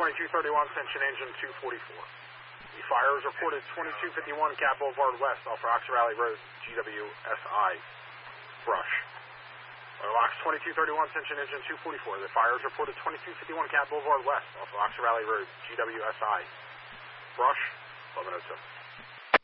2231, Ascension Engine 244. The fire is reported 2251 Cap Boulevard West off Roxy Rally Road, GWSI. Brush. Locks 2231, Ascension Engine 244. The fire is reported 2251 Cap Boulevard West off Roxy Rally Road, GWSI. Brush, 1102.